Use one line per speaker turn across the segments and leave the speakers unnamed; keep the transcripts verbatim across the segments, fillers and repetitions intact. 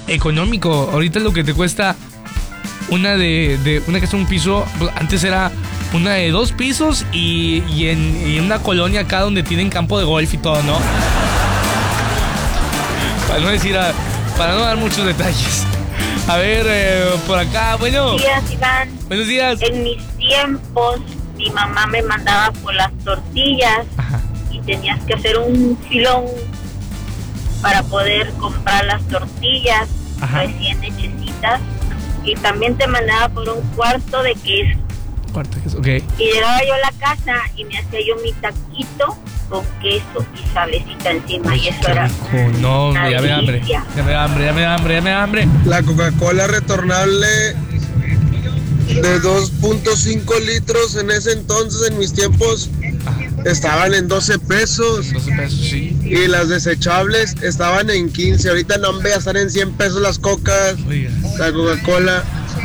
económico. Ahorita lo que te cuesta una de, de una casa, un piso, pues, antes era una de dos pisos y, y, en, y en una colonia acá donde tienen campo de golf y todo, ¿no? Para no decir, a, para no dar muchos detalles. A ver, eh, por acá, bueno.
Buenos días, Iván.
Buenos días.
En mis tiempos, mi mamá me mandaba por las tortillas. Ajá. Y tenías que hacer un filón para poder comprar las tortillas. Ajá. Recién hechecitas. Y también te mandaba por un cuarto de queso.
Cuarto de queso, ok.
Y llegaba yo a la casa y me hacía yo mi taquito con queso y salecita encima. Ay, y eso era
rico. No, ya me da hambre. Ya me da hambre, ya me da hambre, ya me da hambre.
La Coca-Cola retornable de dos punto cinco litros en ese entonces, en mis tiempos, ajá, estaban en doce pesos.
doce pesos, sí.
Y las desechables estaban en quince. Ahorita no, hombre, ya están en cien pesos las cocas. Oiga. La Coca-Cola.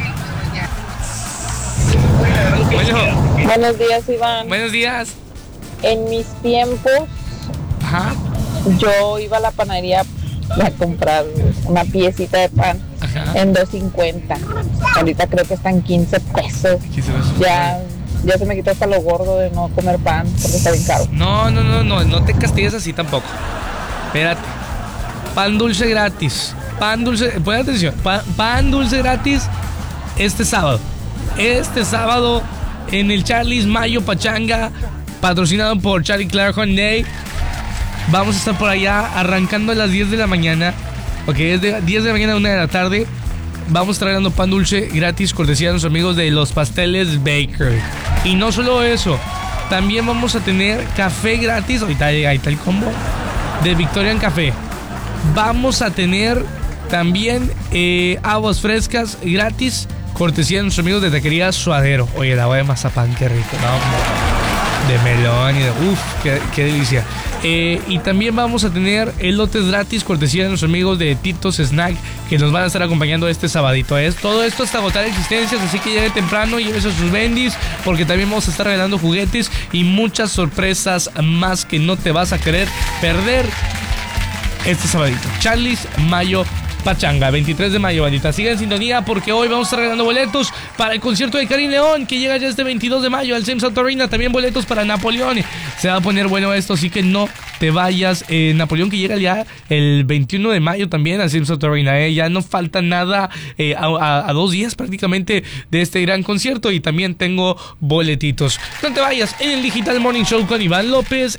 Bueno.
Buenos días, Iván.
Buenos días.
En mis tiempos,
ajá,
yo iba a la panadería a comprar una piecita de pan, ajá, en dos cincuenta. Ahorita creo que están quince pesos. quince pesos. Ya, ya se me quitó hasta lo gordo de no comer pan porque está bien caro.
No, no, no, no, no te castigues así tampoco. Espérate. Pan dulce gratis. Pan dulce, pon atención. Pan, pan dulce gratis este sábado. Este sábado en el Charlie's Mayo Pachanga, patrocinado por Charlie Clark Hyundai. Vamos a estar por allá arrancando a las diez de la mañana. Ok, es de diez de la mañana a una de la tarde. Vamos a estar regalando pan dulce gratis, cortesía de nuestros amigos de los Pasteles Baker. Y no solo eso, también vamos a tener café gratis. Ahorita ahí está el combo de Victorian Café. Vamos a tener también eh, aguas frescas gratis, cortesía de nuestros amigos de Taquería Suadero. Oye, el agua de mazapán, qué rico, ¿no? De melón y de... Uf, qué, qué delicia. Eh, y también vamos a tener elotes gratis, cortesía de nuestros amigos de Tito's Snack, que nos van a estar acompañando este sabadito. Es todo esto hasta agotar existencias, así que llegue temprano, llévese a sus bendis, porque también vamos a estar regalando juguetes y muchas sorpresas más que no te vas a querer perder este sabadito. Charlie's Mayo Pachanga, veintitrés de mayo, bandita. Sigan en sintonía porque hoy vamos a estar regalando boletos para el concierto de Karim León, que llega ya este veintidós de mayo al Sims Auto Arena. También boletos para Napoleón. Se va a poner bueno esto, así que no te vayas. eh, Napoleón, que llega ya el veintiuno de mayo también al Sims Auto Arena. eh. Ya no falta nada, eh, a, a, a dos días prácticamente de este gran concierto. Y también tengo boletitos. No te vayas, en el Digital Morning Show con Iván López